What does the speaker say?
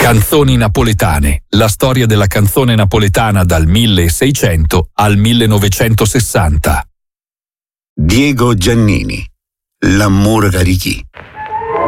Canzoni napoletane, la storia della canzone napoletana dal 1600 al 1960. Diego Giannini, L'amore carichi.